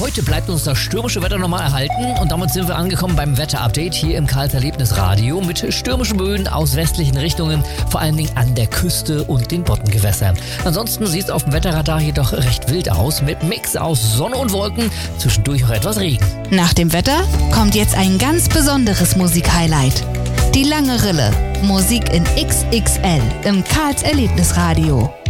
heute bleibt uns das stürmische Wetter nochmal erhalten und damit sind wir angekommen beim Wetterupdate hier im Karls Erlebnisradio mit stürmischen Böen aus westlichen Richtungen, vor allen Dingen an der Küste und den Boddengewässern. Ansonsten sieht es auf dem Wetterradar jedoch recht wild aus mit Mix aus Sonne und Wolken, zwischendurch auch etwas Regen. Nach dem Wetter kommt jetzt ein ganz besonderes Musikhighlight. Die lange Rille. Musik in XXL im Karls Erlebnisradio.